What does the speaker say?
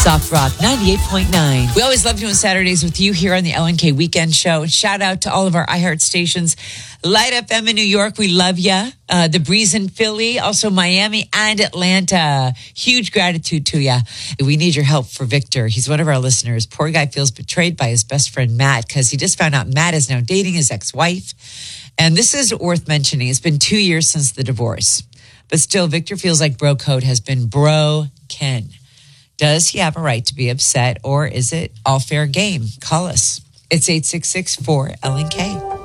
Soft Rock 98.9. We always love doing Saturdays with you here on the LNK Weekend Show. Shout out to all of our iHeart stations. Light FM in New York, we love ya. The Breeze in Philly, also Miami and Atlanta. Huge gratitude to ya. We need your help for Victor. He's one of our listeners. Poor guy feels betrayed by his best friend Matt because he just found out Matt is now dating his ex-wife. And this is worth mentioning. It's been 2 years since the divorce. But still, Victor feels like bro code has been broken. Does he have a right to be upset, or is it all fair game? Call us. It's 866-4-LNK.